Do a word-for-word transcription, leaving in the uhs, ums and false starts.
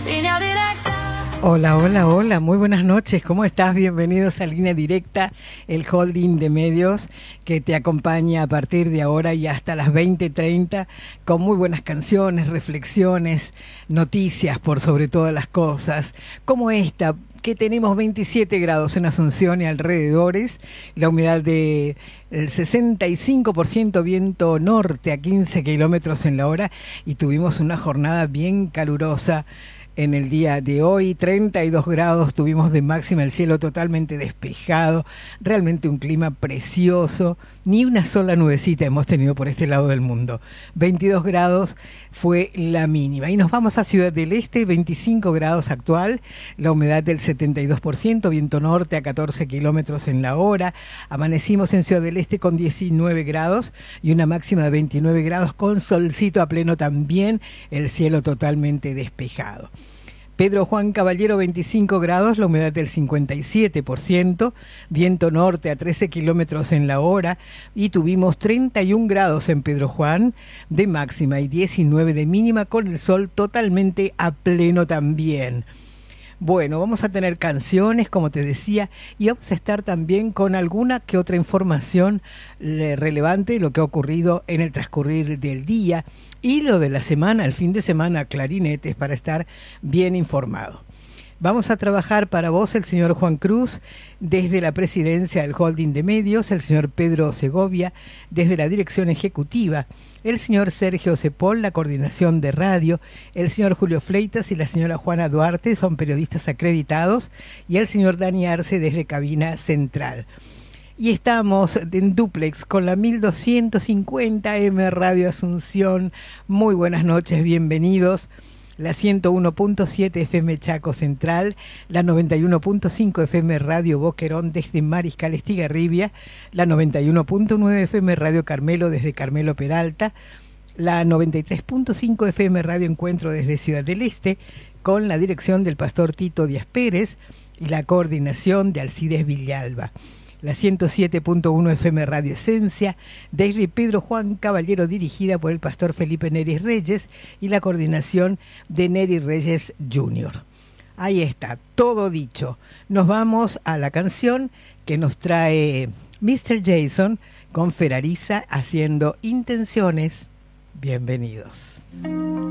Hola, hola, hola, muy buenas noches, ¿cómo estás? Bienvenidos a Línea Directa, el holding de medios que te acompaña a partir de ahora y hasta las veinte treinta con muy buenas canciones, reflexiones, noticias por sobre todas las cosas, como esta, que tenemos veintisiete grados en Asunción y alrededores, la humedad de el sesenta y cinco por ciento, viento norte a quince kilómetros en la hora y tuvimos una jornada bien calurosa. En el día de hoy, treinta y dos grados tuvimos de máxima, el cielo totalmente despejado, realmente un clima precioso, ni una sola nubecita hemos tenido por este lado del mundo. veintidós grados fue la mínima. Y nos vamos a Ciudad del Este, veinticinco grados actual, la humedad del setenta y dos por ciento, viento norte a catorce kilómetros en la hora. Amanecimos en Ciudad del Este con diecinueve grados y una máxima de veintinueve grados con solcito a pleno también, el cielo totalmente despejado. Pedro Juan Caballero, veinticinco grados, la humedad del cincuenta y siete por ciento, viento norte a trece kilómetros en la hora y tuvimos treinta y un grados en Pedro Juan de máxima y diecinueve de mínima con el sol totalmente a pleno también. Bueno, vamos a tener canciones, como te decía, y vamos a estar también con alguna que otra información relevante de lo que ha ocurrido en el transcurrir del día y lo de la semana, el fin de semana, clarinetes para estar bien informado. Vamos a trabajar para vos el señor Juan Cruz desde la presidencia del holding de medios, el señor Pedro Segovia desde la dirección ejecutiva, el señor Sergio Cepol, la coordinación de radio, el señor Julio Fleitas y la señora Juana Duarte son periodistas acreditados y el señor Dani Arce desde cabina central. Y estamos en dúplex con la mil doscientos cincuenta eme Radio Asunción. Muy buenas noches, bienvenidos. La ciento uno punto siete efe eme Chaco Central, la noventa y uno punto cinco efe eme Radio Boquerón desde Mariscal Estigarribia, la noventa y uno punto nueve efe eme Radio Carmelo desde Carmelo Peralta, la noventa y tres punto cinco efe eme Radio Encuentro desde Ciudad del Este, con la dirección del pastor Tito Díaz Pérez y la coordinación de Alcides Villalba. La ciento siete punto uno efe eme Radio Esencia, desde Pedro Juan Caballero, dirigida por el pastor Felipe Neris Reyes y la coordinación de Neris Reyes júnior Ahí está, todo dicho. Nos vamos a la canción que nos trae mister Jason con Ferrariza haciendo Intenciones. Bienvenidos.